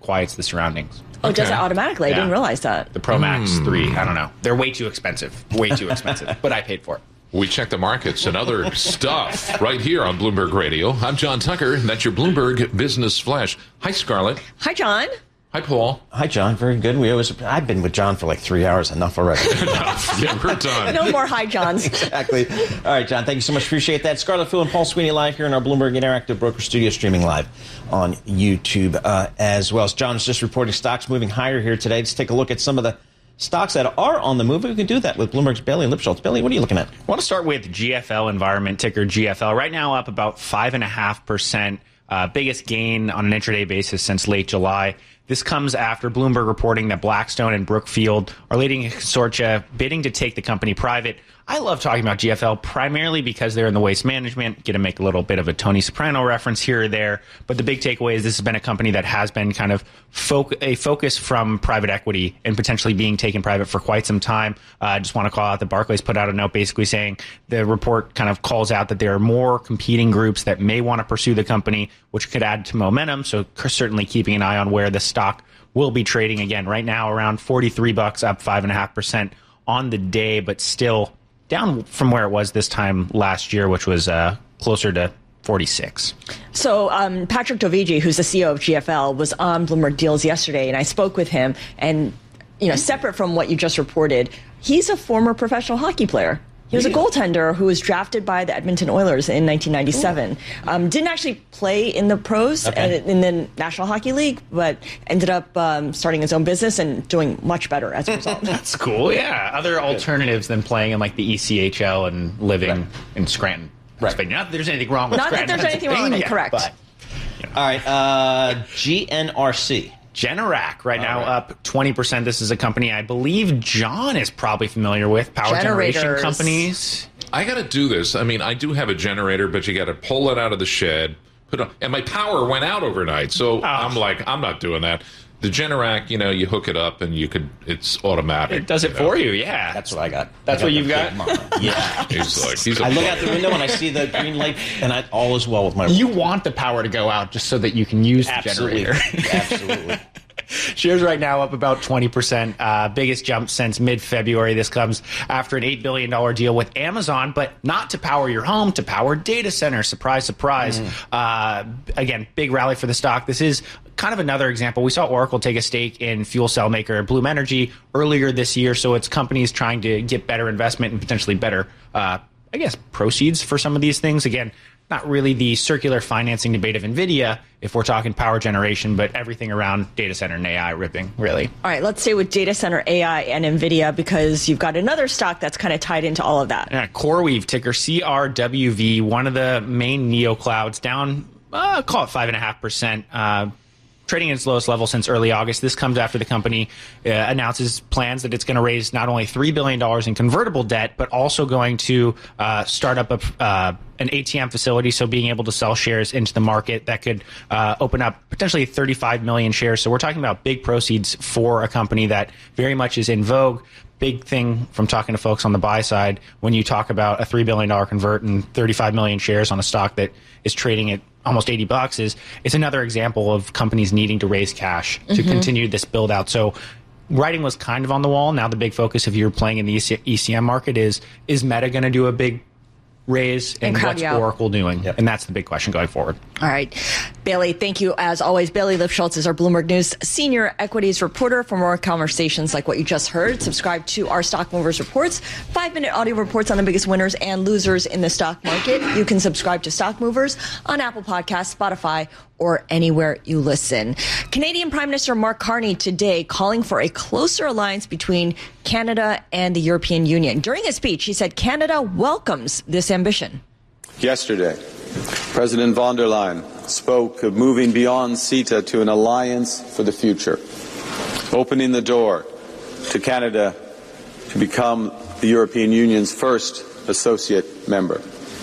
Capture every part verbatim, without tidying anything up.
quiets the surroundings. Oh, it does it automatically? Yeah. I didn't realize that. The Pro Max Mm. three, I don't know. They're way too expensive. Way too expensive. But I paid for it. We check the markets and other stuff right here on Bloomberg Radio. I'm John Tucker. That's your Bloomberg Business Flash. Hi, Scarlett. Hi, John. Hi, Paul. Hi, John. Very good. We always, I've been with John for like three hours. Enough already. Enough. Yeah, we're done. No more hi, Johns. Exactly. All right, John. Thank you so much. Appreciate that. Scarlett Phil and Paul Sweeney live here in our Bloomberg Interactive Broker Studio, streaming live on YouTube uh, as well. As John's just reporting stocks moving higher here today. Let's take a look at some of the stocks that are on the move. We can do that with Bloomberg's Bailey Lipschultz. Bailey, what are you looking at? I want to start with G F L Environment, ticker G F L. Right now up about five point five percent. Uh, biggest gain on an intraday basis since late July. This comes after Bloomberg reporting that Blackstone and Brookfield are leading a consortia bidding to take the company private. I love talking about G F L primarily because they're in the waste management. Going to make a little bit of a Tony Soprano reference here or there. But the big takeaway is this has been a company that has been kind of fo- a focus from private equity and potentially being taken private for quite some time. Uh, I just want to call out that Barclays put out a note basically saying the report kind of calls out that there are more competing groups that may want to pursue the company, which could add to momentum. So certainly keeping an eye on where the stock will be trading again. Right now around forty-three bucks, up five point five percent on the day, but still down from where it was this time last year, which was uh, closer to forty-six. So um, Patrick Dovigi, who's the C E O of G F L, was on Bloomberg Deals yesterday, and I spoke with him. And, you know, separate from what you just reported, he's a former professional hockey player. He was a goaltender who was drafted by the Edmonton Oilers in nineteen ninety-seven. Um, didn't actually play in the pros Okay. and in the National Hockey League, but ended up um, starting his own business and doing much better as a result. That's cool. Yeah. Other alternatives than playing in like the E C H L and living Right. in Scranton. Right. Pennsylvania. Not that there's anything wrong with Not that Scranton. there's anything wrong with it, Pennsylvania, correct. But All right, uh, G N R C. Generac right now right. up twenty percent. This is a company I believe John is probably familiar with. Power generation Generators. companies. I got to do this. I mean, I do have a generator, but you got to pull it out of the shed. Put on, and my power went out overnight, so I'm like, I'm not doing that. The Generac, you know, you hook it up and you could, it's automatic. It does it you know. for you, yeah. That's what I got. That's I what the you've got? big mama. Yeah. He's like, he's a I look pro. out the window and I see the green light, and I, all is well with my You want the power to go out just so that you can use the Absolutely. generator. Absolutely. Shares right now up about twenty percent. Uh, biggest jump since mid-February. This comes after an eight billion dollars deal with Amazon, but not to power your home, to power data centers. Surprise, surprise. Mm. Uh, again, big rally for the stock. This is kind of another example. We saw Oracle take a stake in fuel cell maker Bloom Energy earlier this year, so it's companies trying to get better investment and potentially better, uh, I guess, proceeds for some of these things. Again, not really the circular financing debate of NVIDIA if we're talking power generation, but everything around data center and A I ripping, really. All right, let's stay with data center, A I, and NVIDIA because you've got another stock that's kind of tied into all of that. Yeah, CoreWeave, ticker C R W V, one of the main neoclouds, down, uh, call it five point five percent. Uh, trading at its lowest level since early August. This comes after the company uh, announces plans that it's going to raise not only three billion dollars in convertible debt, but also going to uh, start up a, uh, an A T M facility, so being able to sell shares into the market that could uh, open up potentially thirty-five million shares. So we're talking about big proceeds for a company that very much is in vogue. Big thing from talking to folks on the buy side when you talk about a three billion dollars convert and thirty-five million shares on a stock that is trading at almost eighty bucks is it's another example of companies needing to raise cash to Mm-hmm. continue this build out. So writing was kind of on the wall. Now the big focus if you're playing in the E C M market is, is Meta going to do a big raise and, And crowd what's you out. Oracle doing? Yep. And that's the big question going forward. All right. Bailey, thank you as always. Bailey Lipschultz is our Bloomberg News senior equities reporter. For more conversations like what you just heard, subscribe to our Stock Movers Reports, five-minute audio reports on the biggest winners and losers in the stock market. You can subscribe to Stock Movers on Apple Podcasts, Spotify, or anywhere you listen. Canadian Prime Minister Mark Carney today calling for a closer alliance between Canada and the European Union. During his speech, he said Canada welcomes this ambition. Yesterday, President von der Leyen spoke of moving beyond CETA to an alliance for the future, opening the door to Canada to become the European Union's first associate member.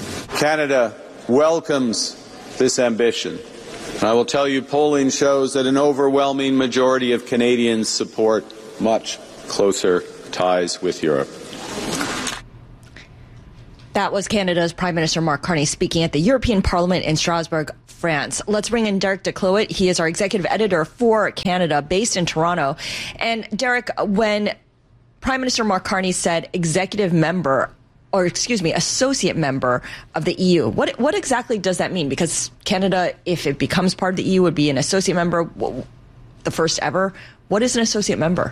Canada welcomes this ambition. And I will tell you, polling shows that an overwhelming majority of Canadians support much closer ties with Europe. That was Canada's Prime Minister Mark Carney speaking at the European Parliament in Strasbourg France. Let's bring in Derek DeCloet. He is our executive editor for Canada, based in Toronto. And Derek, when Prime Minister Mark Carney said executive member, or excuse me, associate member of the E U, what what exactly does that mean? Because Canada, if it becomes part of the E U, would be an associate member, the first ever. What is an associate member?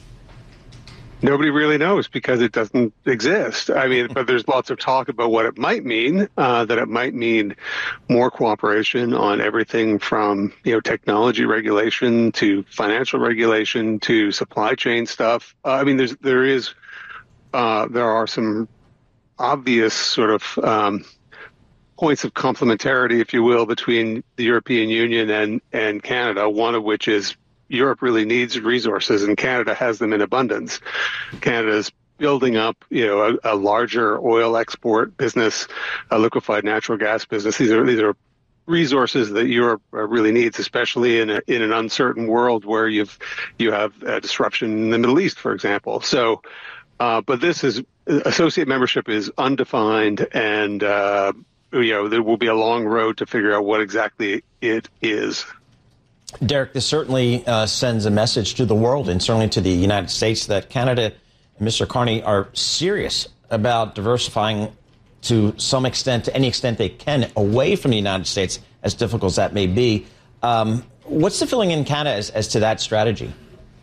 Nobody really knows because it doesn't exist. I mean, but there's lots of talk about what it might mean, uh, that it might mean more cooperation on everything from, you know, technology regulation to financial regulation to supply chain stuff. Uh, I mean, there's, there is, uh, there are some obvious sort of um, points of complementarity, if you will, between the European Union and, and Canada, one of which is Europe really needs resources, and Canada has them in abundance. Canada's building up, you know, a, a larger oil export business, a liquefied natural gas business. These are these are resources that Europe really needs, especially in a, in an uncertain world where you've you have a disruption in the Middle East, for example. So, uh, but this is associate membership is undefined, and uh, you know there will be a long road to figure out what exactly it is. Derek, this certainly uh, sends a message to the world and certainly to the United States that Canada and Mister Carney are serious about diversifying to some extent, to any extent they can, away from the United States, as difficult as that may be. Um, what's the feeling in Canada as, as to that strategy?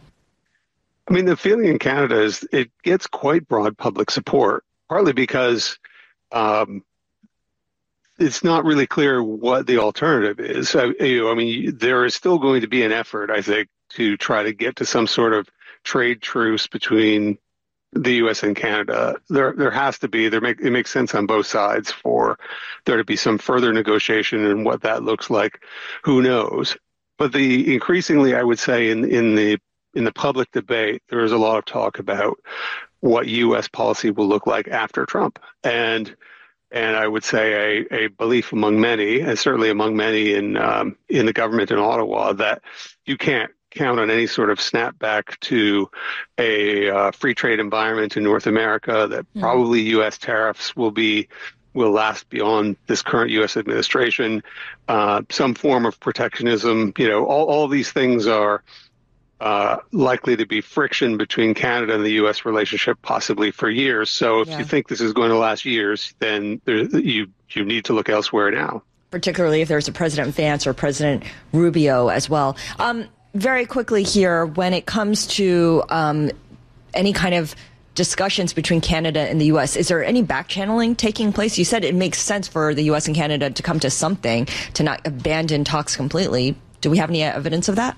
I mean, the feeling in Canada is it gets quite broad public support, partly because um, it's not really clear what the alternative is. I, you know, I mean, there is still going to be an effort, I think, to try to get to some sort of trade truce between the U S and Canada. There, there has to be. There make it makes sense on both sides for there to be some further negotiation, and what that looks like, who knows? But the increasingly, I would say, in in the in the public debate, there is a lot of talk about what U S policy will look like after Trump, and. And I would say a, a belief among many, and certainly among many in um, in the government in Ottawa, that you can't count on any sort of snapback to a uh, free trade environment in North America, that mm. probably U S tariffs will be will last beyond this current U S administration, uh, some form of protectionism. You know, all, all these things are Uh, likely to be friction between Canada and the U S relationship, possibly for years. So if yeah. you think this is going to last years, then there, you you need to look elsewhere now. Particularly if there's a President Vance or President Rubio as well. Um, very quickly here, when it comes to um, any kind of discussions between Canada and the U S, is there any back channeling taking place? You said it makes sense for the U S and Canada to come to something, to not abandon talks completely. Do we have any evidence of that?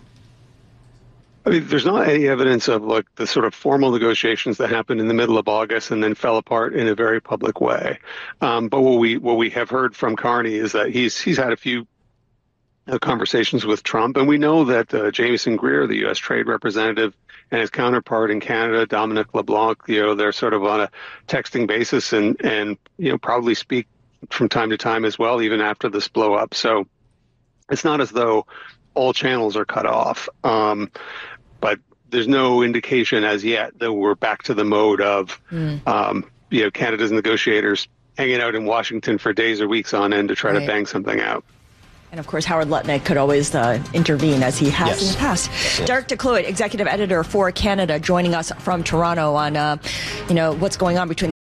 I mean, there's not any evidence of like the sort of formal negotiations that happened in the middle of August and then fell apart in a very public way. Um, but what we what we have heard from Carney is that he's he's had a few uh, conversations with Trump, and we know that uh, Jamieson Greer, the U S trade representative, and his counterpart in Canada, Dominic LeBlanc, you know, they're sort of on a texting basis, and and you know probably speak from time to time as well, even after this blow up. So it's not as though all channels are cut off. Um, but there's no indication as yet that we're back to the mode of, mm. um, you know, Canada's negotiators hanging out in Washington for days or weeks on end to try right. to bang something out. And, of course, Howard Lutnick could always uh, intervene, as he has yes. in the past. Yes. Derek DeCloet, executive editor for Canada, joining us from Toronto on, uh, you know, what's going on between